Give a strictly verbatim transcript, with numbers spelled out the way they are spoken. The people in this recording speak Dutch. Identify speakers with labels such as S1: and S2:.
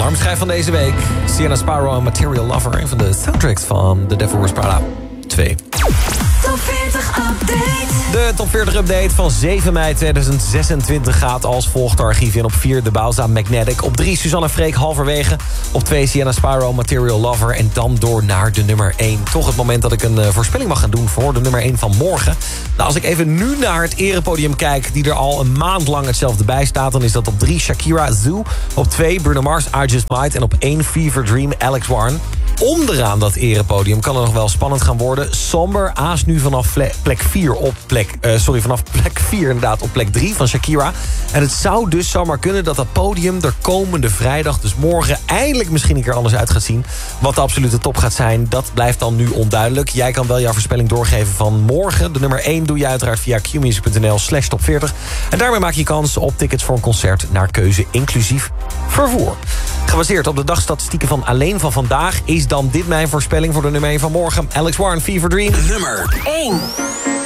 S1: Alarmschijf van deze week. Sienna Sparrow en Material Lover. Een van de soundtracks van The Devil Wears Prada twee.
S2: Top veertig update.
S1: De Top veertig update van zeven mei tweeduizend zesentwintig gaat als volgt de archief in. Op vier de Bowza Magnetic. Op drie Suzanne Freek halverwege. Op twee Sienna Sparrow Material Lover. En dan door naar de nummer één. Toch het moment dat ik een uh, voorspelling mag gaan doen voor de nummer één van morgen. Nou, als ik even nu naar het erepodium kijk, die er al een maand lang hetzelfde bij staat, dan is dat op drie Shakira Zoo. Op twee Bruno Mars I Just Might. En op één Fever Dream Alex Warren. Onderaan dat erepodium kan het nog wel spannend gaan worden. Somber aast nu vanaf plek vier op plek... Uh, sorry, vanaf plek vier inderdaad op plek drie van Shakira. En het zou dus zomaar kunnen dat dat podium er komende vrijdag, dus morgen, eindelijk misschien een keer anders uit gaat zien. Wat de absolute top gaat zijn, dat blijft dan nu onduidelijk. Jij kan wel jouw voorspelling doorgeven van morgen. De nummer één doe je uiteraard via qmusic.nl slash top veertig. En daarmee maak je kans op tickets voor een concert naar keuze, inclusief vervoer. Gebaseerd op de dagstatistieken van alleen van vandaag is dan dit mijn voorspelling voor de nummer één van morgen. Alex Warren, Fever Dream.
S3: Nummer
S2: één.